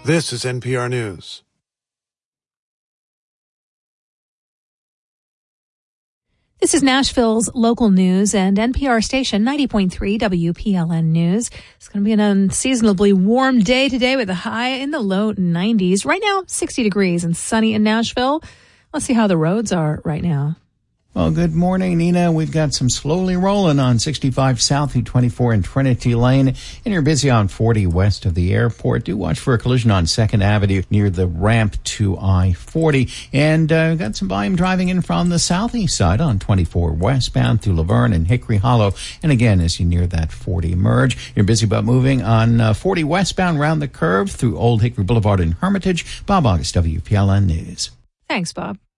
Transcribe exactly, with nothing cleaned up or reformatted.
This is N P R News. This is Nashville's local news and N P R station ninety point three W P L N News. It's going to be an unseasonably warm day today with a high in the low nineties. Right now, sixty degrees and sunny in Nashville. Let's see how the roads are right now. Well, good morning, Nina. We've got some slowly rolling on sixty-five South, twenty-four in Trinity Lane, and you're busy on forty west of the airport. Do watch for a collision on second Avenue near the ramp to I forty. And uh, got some volume driving in from the southeast side on twenty-four westbound through Laverne and Hickory Hollow. And again, as you near that forty merge, you're busy about moving on uh, forty westbound round the curve through Old Hickory Boulevard in Hermitage. Bob August, W P L N News. Thanks, Bob.